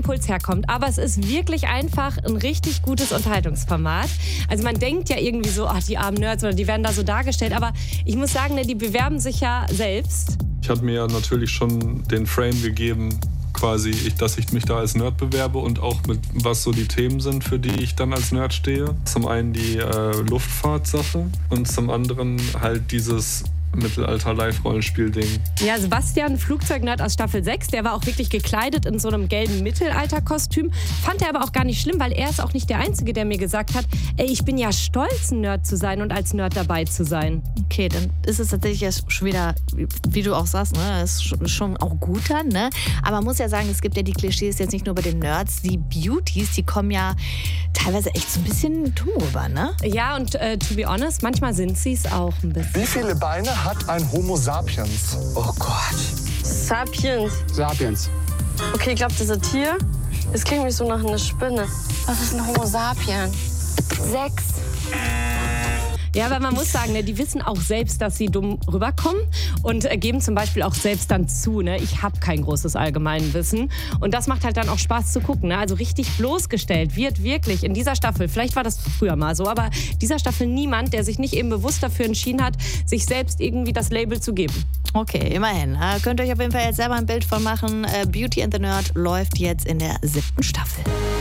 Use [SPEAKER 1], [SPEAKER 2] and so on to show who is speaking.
[SPEAKER 1] Impuls herkommt. Aber es ist wirklich einfach ein richtig gutes Unterhaltungsformat. Also man denkt ja irgendwie so, ach, die armen Nerds oder die werden da so dargestellt. Aber ich muss sagen, die bewerben sich ja selbst.
[SPEAKER 2] Ich hatte mir ja natürlich schon den Frame gegeben, quasi, dass ich mich da als Nerd bewerbe und auch mit was so die Themen sind, für die ich dann als Nerd stehe. Zum einen die Luftfahrtsache und zum anderen halt dieses Mittelalter-Live-Rollenspiel-Ding.
[SPEAKER 1] Ja, Sebastian, Flugzeugnerd aus Staffel 6, der war auch wirklich gekleidet in so einem gelben Mittelalter-Kostüm. Fand er aber auch gar nicht schlimm, weil er ist auch nicht der Einzige, der mir gesagt hat, ey, ich bin ja stolz, ein Nerd zu sein und als Nerd dabei zu sein.
[SPEAKER 3] Okay, dann ist es tatsächlich jetzt schon wieder, wie du auch sagst, ne, ist schon auch gut dann, ne? Aber man muss ja sagen, es gibt ja die Klischees jetzt nicht nur bei den Nerds, die Beauties, die kommen ja teilweise echt so ein bisschen dumm rüber, ne?
[SPEAKER 1] Ja, und to be honest, manchmal sind sie es auch ein bisschen.
[SPEAKER 4] Wie viele Beine hat ein Homo sapiens?
[SPEAKER 5] Oh Gott.
[SPEAKER 6] Sapiens.
[SPEAKER 5] Sapiens.
[SPEAKER 6] Okay, ich glaube, das ist ein Tier. Das klingt mich so nach einer Spinne.
[SPEAKER 7] Was ist ein Homo sapien?
[SPEAKER 6] 6.
[SPEAKER 1] Ja, aber man muss sagen, die wissen auch selbst, dass sie dumm rüberkommen und geben zum Beispiel auch selbst dann zu, ich habe kein großes Allgemeinwissen. Und das macht halt dann auch Spaß zu gucken. Also richtig bloßgestellt wird wirklich in dieser Staffel, vielleicht war das früher mal so, aber dieser Staffel niemand, der sich nicht eben bewusst dafür entschieden hat, sich selbst irgendwie das Label zu geben.
[SPEAKER 3] Okay, immerhin. Könnt ihr euch auf jeden Fall jetzt selber ein Bild von machen. Beauty and the Nerd läuft jetzt in der 7. Staffel.